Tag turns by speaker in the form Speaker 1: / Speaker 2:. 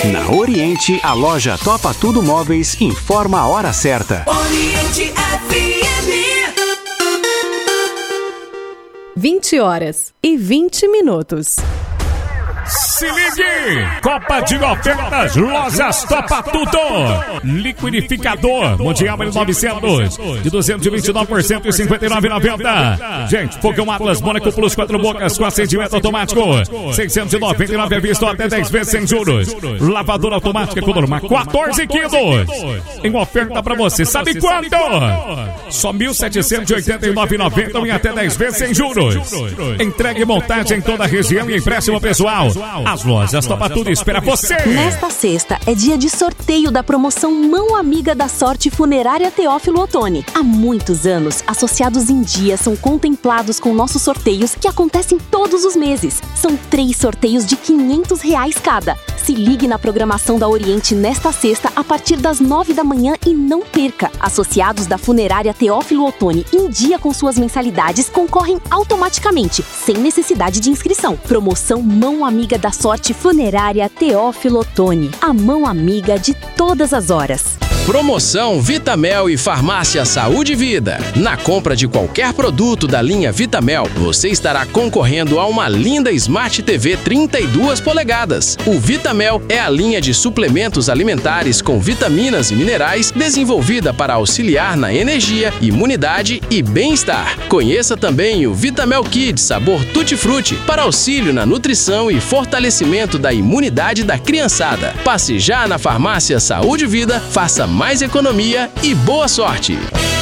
Speaker 1: Na Oriente, a loja Topa Tudo Móveis informa a hora certa.
Speaker 2: Oriente FM.
Speaker 3: 20h20.
Speaker 4: Se ligue! Copa de ofertas, lojas Topa Tudo. Liquidificador Mundial 1900 de 229 por 159,90. Gente, Fogão Atlas Mônaco Plus 4 bocas com acendimento automático 699 à vista, até 10 vezes sem juros. Lavadora automática com norma 14 quilos. Em oferta pra você, sabe quanto? Só 1.789,90 em até 10 vezes sem juros. Entregue e montagem em toda a região e empréstimo pessoal. As lojas Topa Tudo espera você.
Speaker 5: Nesta sexta é dia de sorteio da promoção Mão Amiga da Sorte Funerária Teófilo Otoni. Há muitos anos, associados em dia são contemplados com nossos sorteios que acontecem todos os meses. São 3 sorteios de R$500 cada. Se ligue na programação da Oriente nesta sexta a partir das 9 da manhã e não perca. Associados da Funerária Teófilo Otoni em dia com suas mensalidades concorrem automaticamente, sem necessidade de inscrição. Promoção Mão Amiga da Sorte Funerária Teófilo Otoni. A mão amiga de todas as horas.
Speaker 6: Promoção Vitamel e Farmácia Saúde e Vida. Na compra de qualquer produto da linha Vitamel, você estará concorrendo a uma linda Smart TV 32 polegadas. O Vitamel é a linha de suplementos alimentares com vitaminas e minerais desenvolvida para auxiliar na energia, imunidade e bem-estar. Conheça também o Vitamel Kids sabor Tutti Frutti para auxílio na nutrição e fortalecimento da imunidade da criançada. Passe já na Farmácia Saúde e Vida, faça mais economia e boa sorte!